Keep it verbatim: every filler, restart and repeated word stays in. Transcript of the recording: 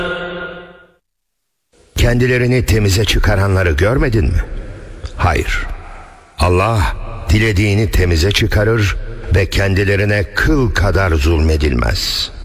Kendilerini temize çıkaranları görmedin mi? Hayır. Allah dilediğini temize çıkarır ve kendilerine kıl kadar zulmedilmez.